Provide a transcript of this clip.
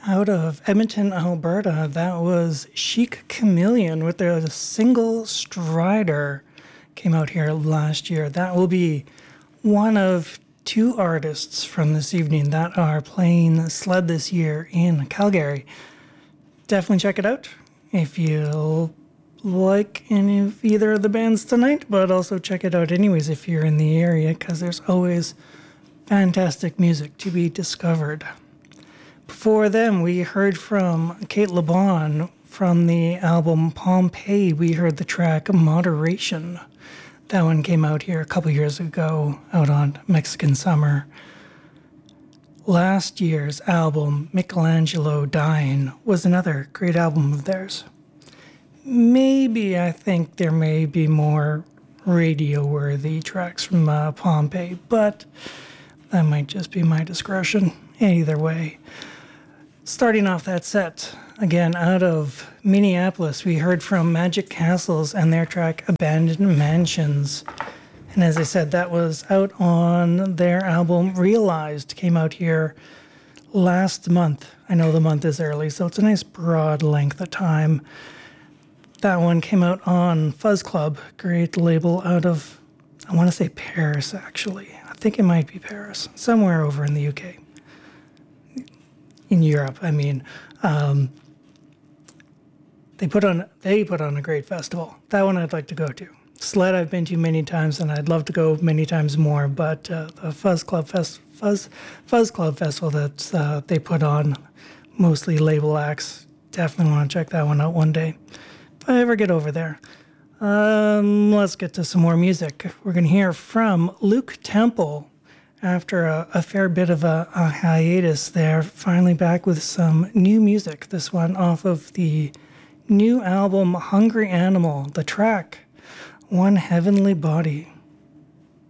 Out of Edmonton, Alberta, that was Chic Chameleon with their single Strider. Came out here last year. That will be one of two artists from this evening that are playing Sled this year in Calgary. Definitely check it out if you like any of either of the bands tonight, but also check it out anyways if you're in the area, because there's always fantastic music to be discovered. Before them, we heard from Kate LeBon from the album Pompeii. We heard the track Moderation. That one came out here a couple years ago, out on Mexican Summer. Last year's album, Michelangelo Dying, was another great album of theirs. I think there may be more radio-worthy tracks from Pompeii, but that might just be my discretion. Either way. Starting off that set, again, out of Minneapolis, we heard from Magic Castles and their track Abandoned Mansions. And as I said, that was out on their album Realized, came out here last month. I know the month is early, so it's a nice broad length of time. That one came out on Fuzz Club, great label out of, I want to say Paris, actually. I think it might be Paris, somewhere over in the UK. In Europe, I mean. They put on a great festival. That one I'd like to go to. Sled I've been to many times, and I'd love to go many times more. But the Fuzz Club Festival that they put on, mostly label acts. Definitely want to check that one out one day if I ever get over there. Let's get to some more music. We're gonna hear from Luke Temple. After a fair bit of a hiatus there, finally back with some new music. This one off of the new album Hungry Animal, the track One Heavenly Body.